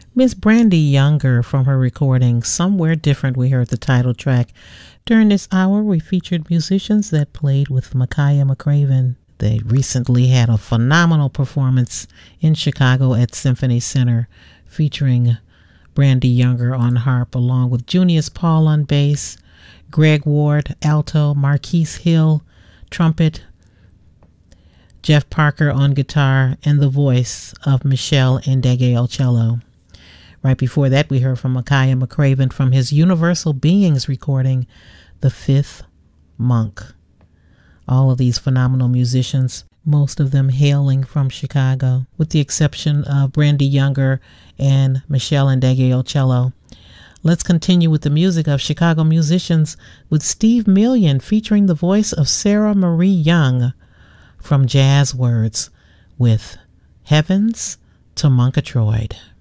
Miss Brandy Younger from her recording Somewhere Different. We heard the title track. During this hour, we featured musicians that played with Makaya McCraven. They recently had a phenomenal performance in Chicago at Symphony Center featuring Brandy Younger on harp along with Junius Paul on bass, Greg Ward alto, Marquise Hill trumpet, Jeff Parker on guitar, and the voice of Michelle Ndegeocello cello. Right before that, we heard from Makaya McCraven from his Universal Beings recording, The Fifth Monk. All of these phenomenal musicians, most of them hailing from Chicago, with the exception of Brandy Younger and Michelle Ndegeocello cello. Let's continue with the music of Chicago musicians with Steve Million featuring the voice of Sarah Marie Young from Jazz Words with Heavens to Murgatroyd.